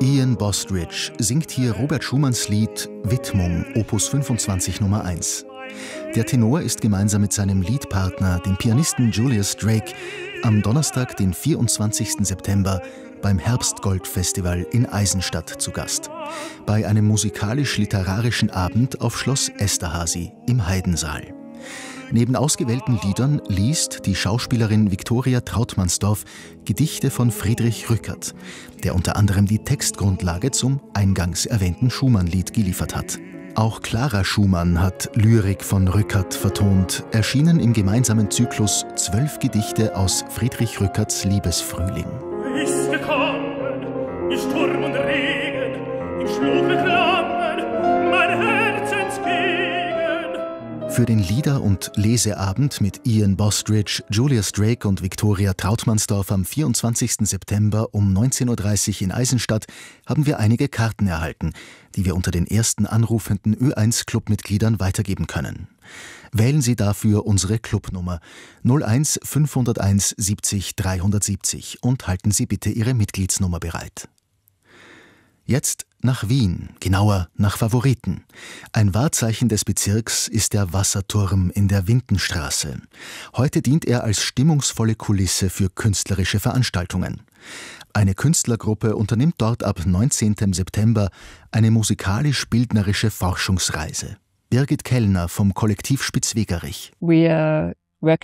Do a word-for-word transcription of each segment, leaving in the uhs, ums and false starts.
Ian Bostridge singt hier Robert Schumanns Lied Widmung, Opus fünfundzwanzig Nummer eins. Der Tenor ist gemeinsam mit seinem Liedpartner, dem Pianisten Julius Drake, am Donnerstag, den vierundzwanzigsten September, beim Herbstgold-Festival in Eisenstadt zu Gast. Bei einem musikalisch-literarischen Abend auf Schloss Esterházy im Heidensaal. Neben ausgewählten Liedern liest die Schauspielerin Viktoria Trautmannsdorf Gedichte von Friedrich Rückert, der unter anderem die Textgrundlage zum eingangs erwähnten Schumann-Lied geliefert hat. Auch Clara Schumann hat Lyrik von Rückert vertont, erschienen im gemeinsamen Zyklus Zwölf Gedichte aus Friedrich Rückerts Liebesfrühling. Ist gekommen, in Sturm und Regen, in Schluch und Flammen, mein Herzensgegen. Für den Lieder- und Leseabend mit Ian Bostridge, Julius Drake und Viktoria Trautmannsdorf am vierundzwanzigsten September um neunzehn Uhr dreißig in Eisenstadt haben wir einige Karten erhalten, die wir unter den ersten anrufenden Ö eins Clubmitgliedern weitergeben können. Wählen Sie dafür unsere Clubnummer null eins fünfhunderteins siebzig dreihundertsiebzig und halten Sie bitte Ihre Mitgliedsnummer bereit. Jetzt nach Wien, genauer nach Favoriten. Ein Wahrzeichen des Bezirks ist der Wasserturm in der Windenstraße. Heute dient er als stimmungsvolle Kulisse für künstlerische Veranstaltungen. Eine Künstlergruppe unternimmt dort ab neunzehnten September eine musikalisch-bildnerische Forschungsreise. Birgit Kellner vom Kollektiv Spitzwegerich. Wir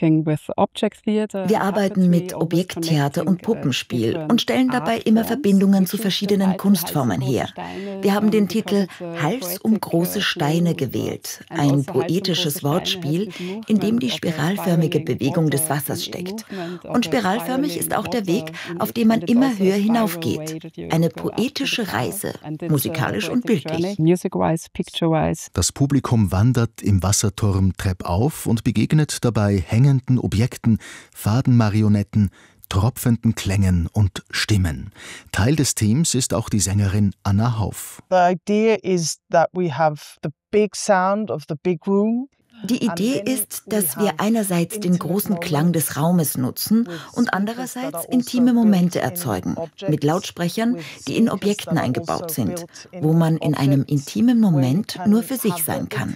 Wir arbeiten mit Objekttheater und Puppenspiel und stellen dabei immer Verbindungen zu verschiedenen Kunstformen her. Wir haben den Titel Hals um große Steine gewählt, ein poetisches Wortspiel, in dem die spiralförmige Bewegung des Wassers steckt. Und spiralförmig ist auch der Weg, auf dem man immer höher hinaufgeht. Eine poetische Reise, musikalisch und bildlich. Das Publikum wandert im Wasserturm treppauf und begegnet dabei hängenden Objekten, Fadenmarionetten, tropfenden Klängen und Stimmen. Teil des Teams ist auch die Sängerin Anna Hauf. The idea is that we have the big sound of the big room. Die Idee ist, dass wir einerseits den großen Klang des Raumes nutzen und andererseits intime Momente erzeugen, mit Lautsprechern, die in Objekten eingebaut sind, wo man in einem intimen Moment nur für sich sein kann.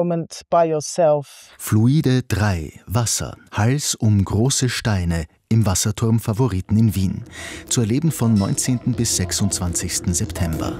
Fluide drei, Wasser, Hals um große Steine im Wasserturm Favoriten in Wien. Zu erleben von neunzehnten bis sechsundzwanzigsten September.